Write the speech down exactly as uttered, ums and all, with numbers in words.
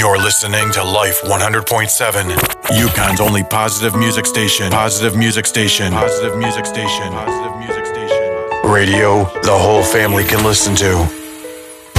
You're listening to Life one hundred point seven, Yukon's only positive music station. Positive music station. Positive music station. Positive music station. Radio the whole family can listen to.